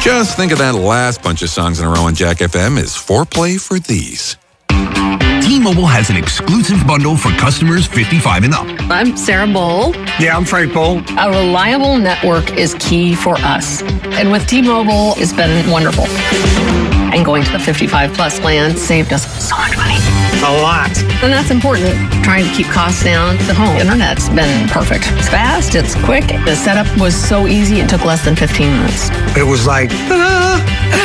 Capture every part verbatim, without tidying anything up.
Just think of that last bunch of songs in a row on Jack F M as foreplay for these. T-Mobile has an exclusive bundle for customers fifty-five and up. I'm Sarah Bowl. Yeah, I'm Frank Bowl. A reliable network is key for us. And with T-Mobile, it's been wonderful. And going to the fifty-five plus plan saved us so much money. A lot. And that's important. Trying to keep costs down. The home internet's been perfect. It's fast, it's quick. The setup was so easy, it took less than fifteen minutes. It was like, ah.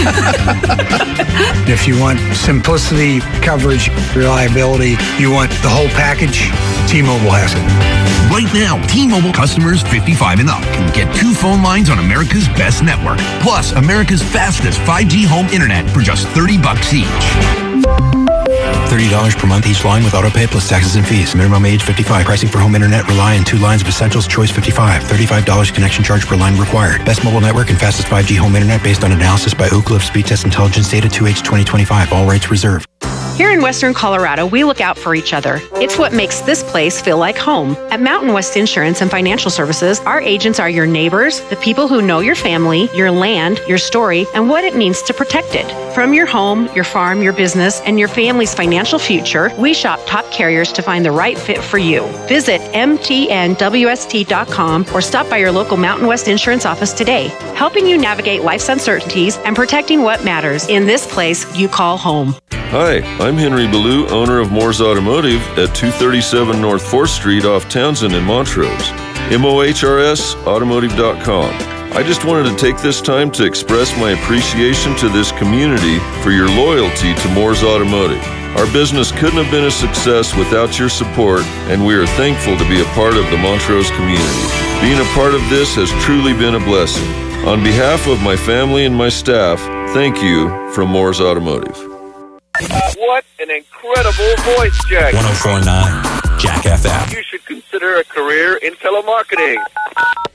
If you want simplicity, coverage, reliability, you want the whole package, T-Mobile has it. Right now, T-Mobile customers fifty-five and up can get two phone lines on America's best network, plus America's fastest five G home internet for just thirty bucks each. thirty dollars per month each line with autopay plus taxes and fees. Minimum age fifty-five. Pricing for home internet rely on two lines of Essentials Choice fifty-five. thirty-five dollars connection charge per line required. Best mobile network and fastest five G home internet based on analysis by Oak Cliff Speed Test Intelligence Data two H twenty twenty-five. All rights reserved. Here in Western Colorado, we look out for each other. It's what makes this place feel like home. At Mountain West Insurance and Financial Services, our agents are your neighbors, the people who know your family, your land, your story, and what it means to protect it. From your home, your farm, your business, and your family's financial future, we shop top carriers to find the right fit for you. Visit M T N W S T dot com or stop by your local Mountain West Insurance office today, helping you navigate life's uncertainties and protecting what matters in this place you call home. Hi, I'm Henry Ballou, owner of Moore's Automotive at two thirty-seven North fourth Street off Townsend in Montrose. M O H R S automotive dot com. I just wanted to take this time to express my appreciation to this community for your loyalty to Moore's Automotive. Our business couldn't have been a success without your support, and we are thankful to be a part of the Montrose community. Being a part of this has truly been a blessing. On behalf of my family and my staff, thank you from Moore's Automotive. What an incredible voice, Jack. one oh four point nine Jack F M. You should consider a career in telemarketing.